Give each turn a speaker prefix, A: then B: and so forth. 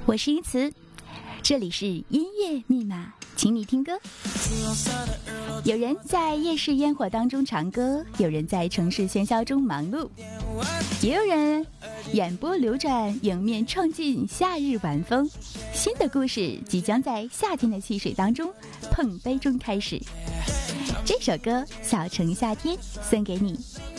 A: 我是一词，这里是音乐密码，请你听歌。有人在夜市烟火当中唱歌，有人在城市喧嚣中忙碌，也有人眼波流转，迎面闯进夏日晚风。新的故事即将在夏天的汽水当中碰杯中开始。这首歌《小城夏天》送给你。